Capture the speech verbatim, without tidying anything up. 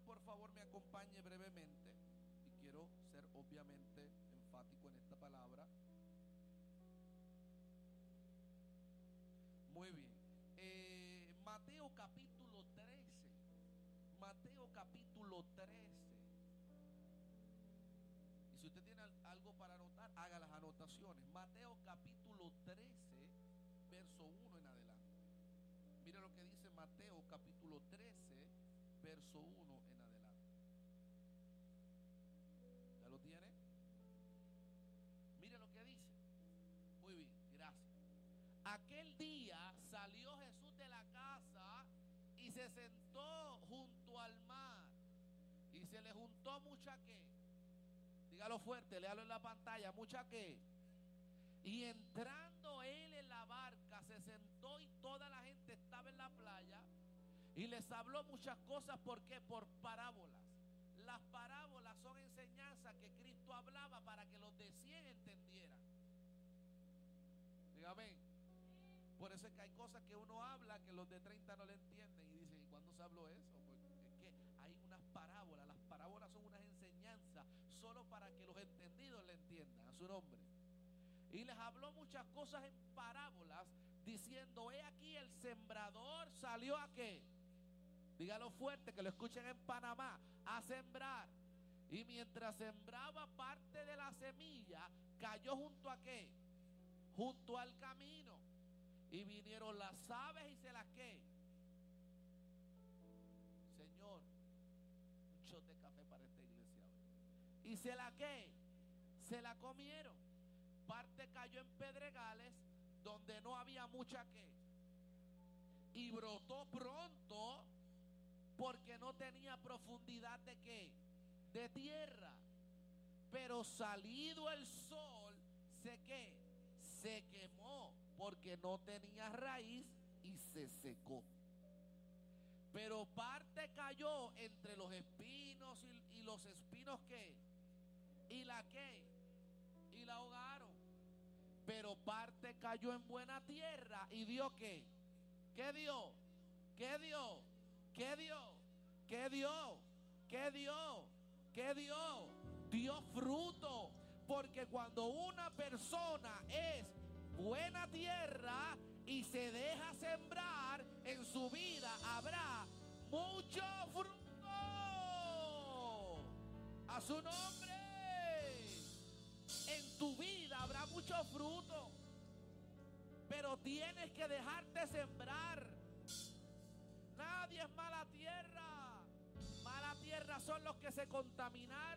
por favor me acompañe brevemente, y quiero ser obviamente enfático en esta palabra. Muy bien. Eh, Mateo capítulo trece. Mateo capítulo trece. Y si usted tiene algo para anotar, haga las anotaciones. Mateo capítulo trece, verso uno en adelante. Mire lo que dice Mateo capítulo trece, verso uno en adelante. ¿Ya lo tiene? Mire lo que dice. Muy bien, gracias. Aquel día salió Jesús de la casa y se sentó junto al mar, y se le juntó mucha qué. Dígalo fuerte, léalo en la pantalla. Mucha qué. Y entrando él en la barca, se sentó, y toda la gente estaba en la playa, y les habló muchas cosas. ¿Por qué? Por parábolas. Las parábolas son enseñanzas que Cristo hablaba para que los de cien entendieran. Dígame. Por eso es que hay cosas que uno habla que los de treinta no le entienden, y dicen: ¿y cuándo se habló eso? Pues es que hay unas parábolas. Las parábolas son unas enseñanzas solo para que los entendidos le entiendan. A su nombre. Y les habló muchas cosas en parábolas, diciendo: he aquí el sembrador salió a qué. Dígalo fuerte, que lo escuchen en Panamá. A sembrar. Y mientras sembraba, parte de la semilla cayó junto a qué. Junto al camino. Y vinieron las aves y se las qué. Señor, un shot de café para esta iglesia hoy. Y se la qué. Se la comieron. Parte cayó en pedregales, donde no había mucha qué. Y brotó pronto, porque no tenía profundidad de qué. De tierra. Pero salido el sol, se qué. Se quemó, porque no tenía raíz, y se secó. Pero parte cayó entre los espinos, y, y los espinos qué. Y la qué. Y la ahogaron. Pero parte cayó en buena tierra y dio qué. ¿Qué dio? ¿Qué dio? ¿Qué dio? ¿Qué dio? ¿Qué dio? ¿Qué dio? Dio fruto. Porque cuando una persona es buena tierra y se deja sembrar, en su vida habrá mucho fruto. A su nombre. En tu vida habrá mucho fruto, pero tienes que dejarte sembrar. Nadie es mala tierra. Mala tierra son los que se contaminaron.